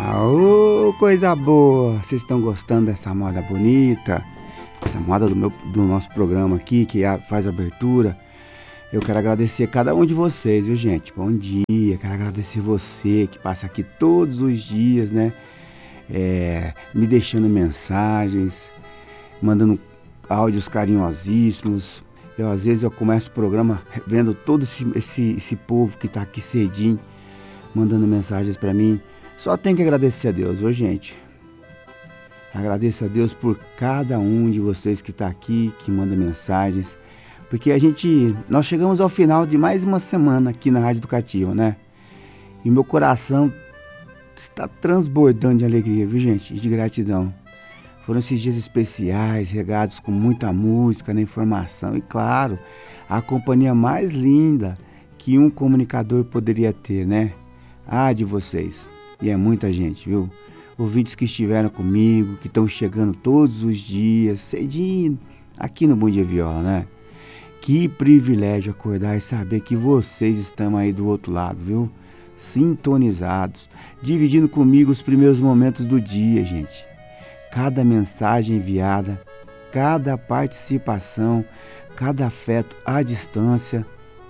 Ô, coisa boa! Vocês estão gostando dessa moda bonita? Essa moda do nosso programa aqui, que faz abertura. Eu quero agradecer a cada um de vocês, viu, gente? Bom dia, quero agradecer você que passa aqui todos os dias, né? Me deixando mensagens, mandando áudios carinhosíssimos. Às vezes eu começo o programa vendo todo esse povo que tá aqui cedinho, mandando mensagens para mim. Só tenho que agradecer a Deus, viu, gente? Agradeço a Deus por cada um de vocês que está aqui, que manda mensagens. Porque nós chegamos ao final de mais uma semana aqui na Rádio Educativa, né? E meu coração está transbordando de alegria, viu, gente? E de gratidão. Foram esses dias especiais, regados com muita música, né, informação. E claro, a companhia mais linda que um comunicador poderia ter, né? De vocês. E é muita gente, viu? Ouvintes que estiveram comigo, que estão chegando todos os dias, cedinho, aqui no Bom Dia Viola, né? Que privilégio acordar e saber que vocês estão aí do outro lado, viu? Sintonizados, dividindo comigo os primeiros momentos do dia, gente. Cada mensagem enviada, cada participação, cada afeto à distância,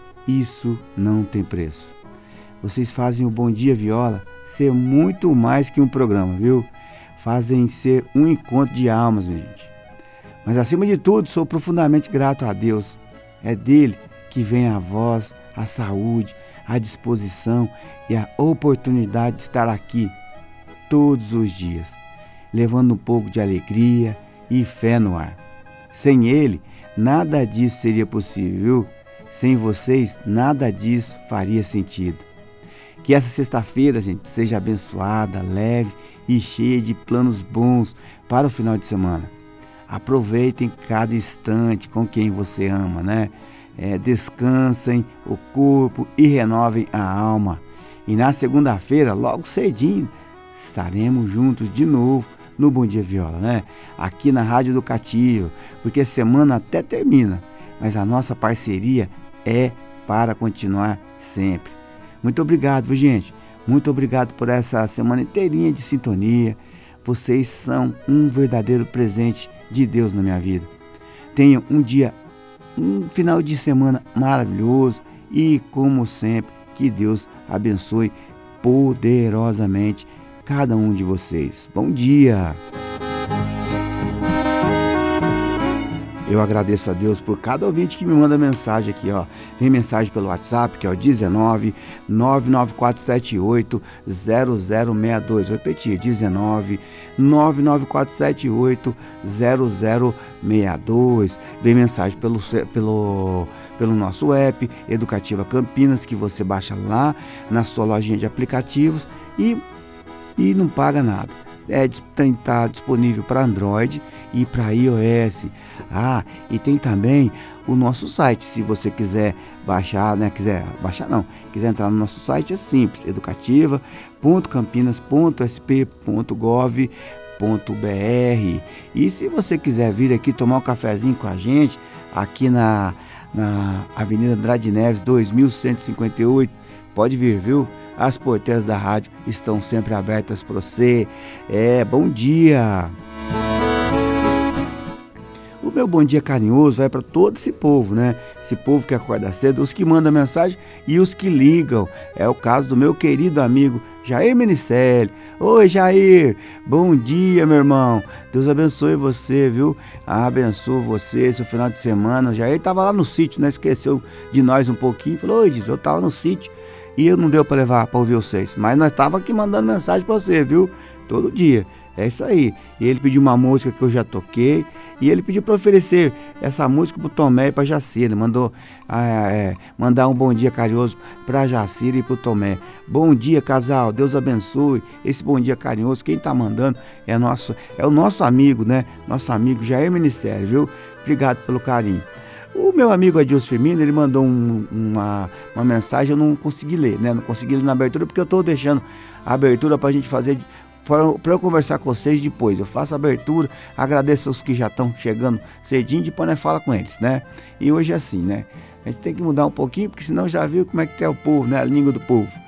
isso não tem preço. Vocês fazem o Bom Dia Viola ser muito mais que um programa, viu? Fazem ser um encontro de almas, minha gente. Mas acima de tudo, sou profundamente grato a Deus. É dele que vem a voz, a saúde, a disposição e a oportunidade de estar aqui todos os dias, levando um pouco de alegria e fé no ar. Sem ele, nada disso seria possível, viu? Sem vocês, nada disso faria sentido. Que essa sexta-feira, gente, seja abençoada, leve e cheia de planos bons para o final de semana. Aproveitem cada instante com quem você ama, né? Descansem o corpo e renovem a alma. E na segunda-feira, logo cedinho, estaremos juntos de novo no Bom Dia Viola, né? Aqui na Rádio Educativa, porque a semana até termina, mas a nossa parceria é para continuar sempre. Muito obrigado, viu, gente? Muito obrigado por essa semana inteirinha de sintonia. Vocês são um verdadeiro presente de Deus na minha vida. Tenham um final de semana maravilhoso e, como sempre, que Deus abençoe poderosamente cada um de vocês. Bom dia! Eu agradeço a Deus por cada ouvinte que me manda mensagem aqui, ó. Vem mensagem pelo WhatsApp, que é o 19 99478 0062. Vou repetir, 19 99478 0062. Vem mensagem pelo nosso app Educativa Campinas, que você baixa lá na sua lojinha de aplicativos e não paga nada. Está disponível para Android e para iOS. E tem também o nosso site. Se você quiser baixar, né? Quiser entrar no nosso site, é simples: educativa.campinas.sp.gov.br. E se você quiser vir aqui tomar um cafezinho com a gente, aqui na Avenida Andrade Neves 2158, pode vir, viu? As porteiras da rádio estão sempre abertas para você. Bom dia! O meu bom dia carinhoso vai para todo esse povo, né? Esse povo que acorda cedo, os que mandam mensagem e os que ligam. É o caso do meu querido amigo Jair Minicelli. Oi, Jair! Bom dia, meu irmão! Deus abençoe você, viu? Abençoe você, seu final de semana. O Jair estava lá no sítio, né? Esqueceu de nós um pouquinho. Falou: oi, diz, eu estava no sítio e não deu para levar para ouvir vocês. Mas nós estávamos aqui mandando mensagem para você, viu? Todo dia. É isso aí. E ele pediu uma música que eu já toquei. E ele pediu para oferecer essa música pro Tomé e pra Jacira. Mandou mandar um bom dia carinhoso pra Jacira e pro Tomé. Bom dia, casal. Deus abençoe. Esse bom dia carinhoso, quem tá mandando é o nosso amigo, né? Nosso amigo Jair Minicelli, viu? Obrigado pelo carinho. O meu amigo Adilson Firmino, ele mandou uma mensagem, eu não consegui ler, né? Não consegui ler na abertura, porque eu tô deixando a abertura pra gente fazer, para eu conversar com vocês depois. Eu faço a abertura, agradeço aos que já estão chegando cedinho, depois nós fala com eles, né? E hoje é assim, né? A gente tem que mudar um pouquinho, porque senão já viu como é que é o povo, né? A língua do povo.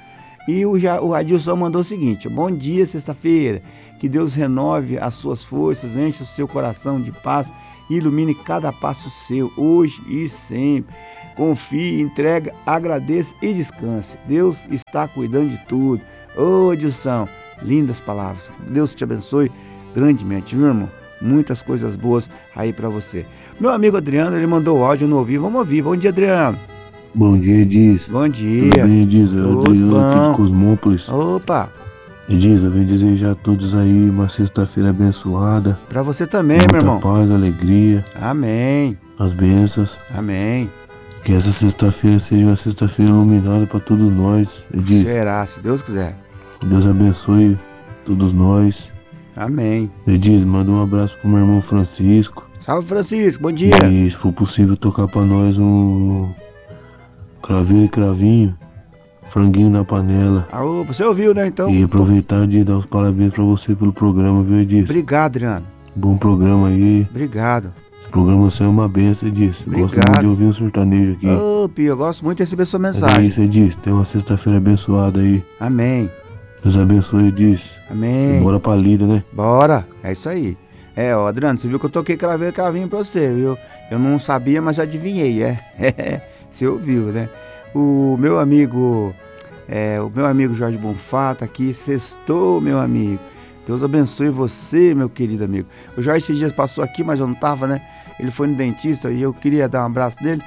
E o Adilson mandou o seguinte: bom dia, sexta-feira, que Deus renove as suas forças, enche o seu coração de paz e ilumine cada passo seu, hoje e sempre. Confie, entrega, agradeça e descanse. Deus está cuidando de tudo. Ô, Adilson, lindas palavras. Deus te abençoe grandemente, viu, irmão? Muitas coisas boas aí pra você. Meu amigo Adriano, ele mandou o áudio, eu não ouvi. Vamos ouvir. Bom dia, Adriano. Bom dia, Edis. Bom dia. Tudo bem, Edis? É o Adriano aqui de Cosmópolis. Opa. Edis, eu venho desejar a todos aí uma sexta-feira abençoada. Pra você também, muita meu irmão. Paz, alegria. Amém. As bênçãos. Amém. Que essa sexta-feira seja uma sexta-feira iluminada para todos nós, Edis. Será, se Deus quiser. Deus abençoe todos nós. Amém. Edis, manda um abraço pro meu irmão Francisco. Salve, Francisco. Bom dia. E se for possível tocar pra nós um craveiro e cravinho, franguinho na panela. Opa, você ouviu, né? Então. E aproveitar de dar os parabéns pra você pelo programa, viu, Edis? Obrigado, Adriano. Bom programa aí. Obrigado. Esse programa você é uma benção, Edis. Gosto muito de ouvir um sertanejo aqui. Ô, Pio, eu gosto muito de receber sua Mas mensagem. é isso, Edis. Tem uma sexta-feira abençoada aí. Amém. Deus abençoe, Edis. Amém. Bora pra lida, né? Bora. É isso aí. Ó, Adriano, você viu que eu toquei craveiro e cravinho pra você, viu? Eu não sabia, mas adivinhei, Você ouviu, né? O meu amigo Jorge Bonfá tá aqui. Sextou, meu amigo. Deus abençoe você, meu querido amigo. O Jorge esses dias passou aqui, mas eu não tava, né? Ele foi no dentista e eu queria dar um abraço dele.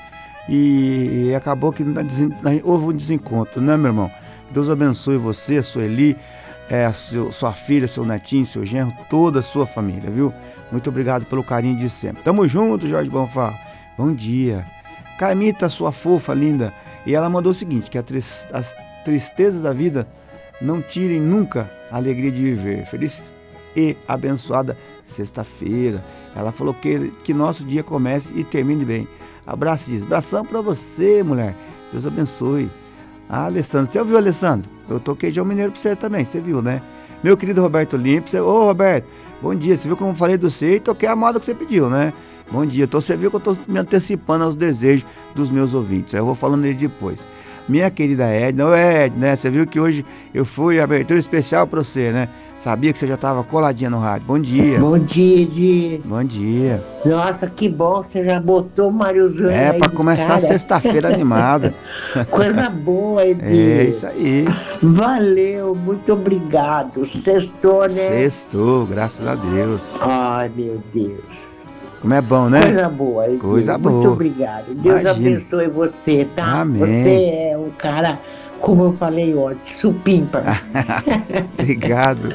E acabou que houve um desencontro, né, meu irmão? Deus abençoe você, sua Eli, sua filha, seu netinho, seu genro, toda a sua família, viu? Muito obrigado pelo carinho de sempre. Tamo junto, Jorge Bonfá. Bom dia. Carmita, sua fofa, linda. E ela mandou o seguinte, que as tristezas da vida não tirem nunca a alegria de viver. Feliz e abençoada sexta-feira. Ela falou que nosso dia comece e termine bem. Abraço, diz. Abração pra você, mulher. Deus abençoe. Alessandro, você ouviu, Alessandro? Eu toquei João Mineiro pra você também, você viu, né? Meu querido Roberto Limpo, ô Roberto, bom dia. Você viu como eu falei do você e toquei a moda que você pediu, né? Bom dia. Você viu que eu tô me antecipando aos desejos dos meus ouvintes. Eu vou falando ele depois. Minha querida Edna, né? Você viu que hoje eu fui abertura especial pra você, né? Sabia que você já tava coladinha no rádio. Bom dia. Bom dia, Edi. Bom dia. Nossa, que bom, você já botou o Mariozão aí pra começar a sexta-feira animada. Coisa boa, Edi. É isso aí. Valeu, muito obrigado. Sextou, né? Sextou, graças a Deus. Ai, meu Deus. Como é bom, né? Coisa boa, Edi. Coisa boa. Muito obrigado. Deus abençoe você, tá? Amém. Você é um cara, como eu falei ontem, supimpa. Obrigado.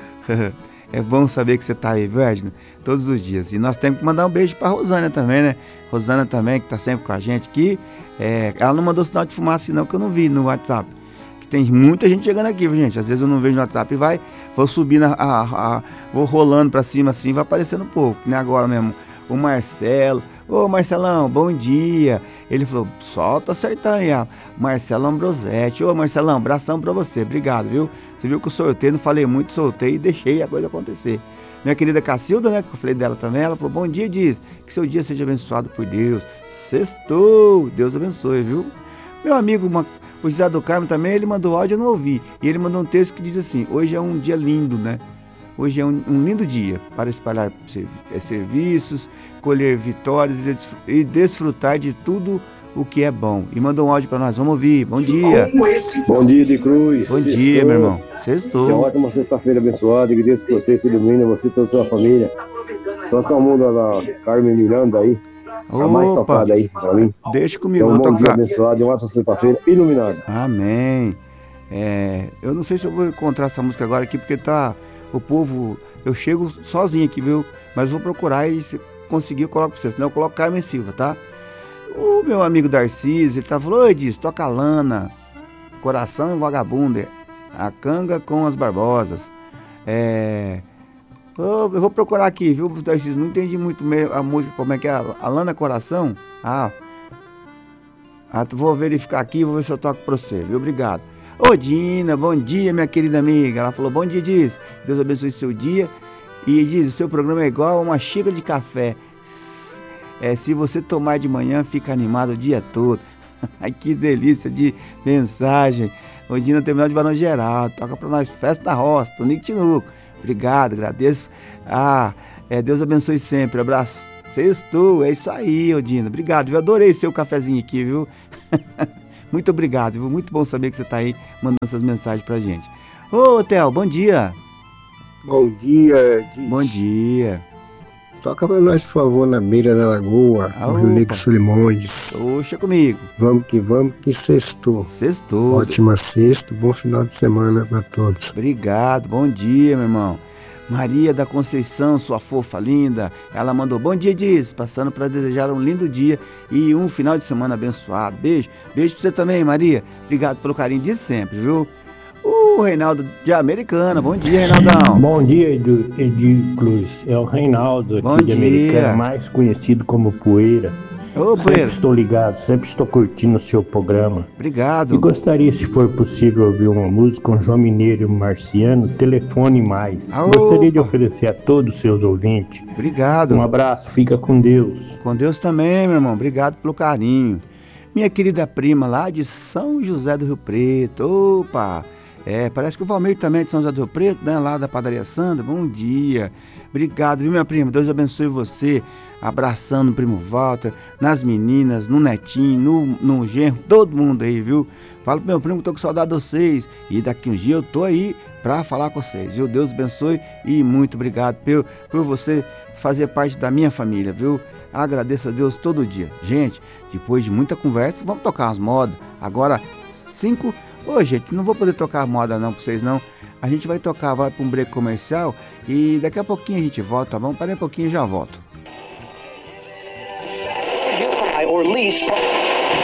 É bom saber que você tá aí, viu, Edna? Todos os dias. E nós temos que mandar um beijo pra Rosana também, né? Rosana também, que tá sempre com a gente aqui. Ela não mandou sinal de fumaça não, que eu não vi no WhatsApp. Que tem muita gente chegando aqui, viu, gente? Às vezes eu não vejo no WhatsApp e vou subindo, vou rolando pra cima assim, vai aparecendo um pouco, né? Agora mesmo, o Marcelo. Ô, Marcelão, bom dia. Ele falou, solta acertando aí, Marcelo Ambrosetti. Ô, Marcelão, abração pra você, obrigado, viu? Você viu que eu sorteio, não falei muito, soltei e deixei a coisa acontecer. Minha querida Cacilda, né, que eu falei dela também, ela falou, bom dia, diz, que seu dia seja abençoado por Deus. Sextou, Deus abençoe, viu? Meu amigo, o José do Carmo também, ele mandou áudio, eu não ouvi. E ele mandou um texto que diz assim, hoje é um dia lindo, né? Hoje é um lindo dia para espalhar serviços, colher vitórias e desfrutar de tudo o que é bom. E mandou um áudio para nós, vamos ouvir. Bom dia. Bom dia, de Cruz. Bom dia, meu irmão. Sextou. Que ótima sexta-feira abençoada, que Deus proteja e ilumine você e toda a sua família. Toca a música da Carmen Miranda aí. A mais tocada aí, pra mim. Deixa comigo, então, vou bom tocar. dia abençoado e uma ótima sexta-feira iluminada. Amém. Eu não sei se eu vou encontrar essa música agora aqui, porque o povo, eu chego sozinho aqui, viu? Mas vou procurar e se conseguir eu coloco pra vocês, senão eu coloco Carmen Silva, tá? O meu amigo Darcísio, ele falou, oi, diz, toca Lana, Coração e Vagabundo, a Canga com as Barbosas. Eu vou procurar aqui, viu, Darcísio? Não entendi muito a música, como é que é, a Lana Coração? Vou verificar aqui, vou ver se eu toco pra você, viu? Obrigado. Ô, Dina, bom dia, minha querida amiga. Ela falou, bom dia, diz. Deus abençoe seu dia. E diz, o seu programa é igual a uma xícara de café. Se você tomar de manhã, fica animado o dia todo. Ai, que delícia de mensagem. Odina Terminal de Barão Geraldo. Toca pra nós, Festa da Roça, Tonico Tinuco. Obrigado, agradeço. Deus abençoe sempre. Abraço. Sextou, é isso aí, Odina. Obrigado, eu adorei seu cafezinho aqui, viu? Muito obrigado, viu? Muito bom saber que você tá aí mandando essas mensagens pra gente. Ô, Theo, bom dia. Bom dia, Edith. Bom dia. Toca pra nós, por favor, na beira da lagoa, no Rio Negro Solimões. Oxa comigo. Vamos, que sextou. Sextou. Ótima sexta, bom final de semana pra todos. Obrigado, bom dia, meu irmão. Maria da Conceição, sua fofa linda, ela mandou bom dia, diz, passando para desejar um lindo dia e um final de semana abençoado. Beijo pra você também, Maria. Obrigado pelo carinho de sempre, viu? O Reinaldo de Americana, bom dia, Reinaldão. Bom dia, Ediclus. É o Reinaldo aqui de Americana, mais conhecido como Poeira. Ô, Poeira. Sempre estou ligado, sempre estou curtindo o seu programa. Obrigado. E gostaria, se for possível, ouvir uma música com João Mineiro e Marciano, Telefone Mais. Gostaria de oferecer a todos os seus ouvintes. Obrigado. Um abraço, fica com Deus. Com Deus também, meu irmão. Obrigado pelo carinho. Minha querida prima lá de São José do Rio Preto. Opa! Parece que o Valmir também é de São José do Rio Preto, né? Lá da Padaria Sandra. Bom dia. Obrigado, viu, minha prima? Deus abençoe você. Abraçando o primo Walter, nas meninas, no netinho, no genro, todo mundo aí, viu? Fala pro meu primo que tô com saudade de vocês. E daqui uns dias eu tô aí pra falar com vocês, viu? Deus abençoe e muito obrigado por você fazer parte da minha família, viu? Agradeço a Deus todo dia. Gente, depois de muita conversa, vamos tocar umas modas. Agora, 5... Ô, gente, não vou poder tocar moda não pra vocês não. A gente vai tocar, vai pra um break comercial e daqui a pouquinho a gente volta, tá bom? Parei um pouquinho e já volto. Or lease from